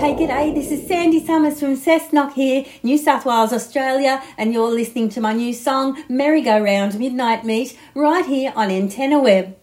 Hey, g'day, this is Sandy Summers from Cessnock here, New South Wales, Australia, and you're listening to my new song, Merry Go Round Midnight Meet, right here on Antenna Web.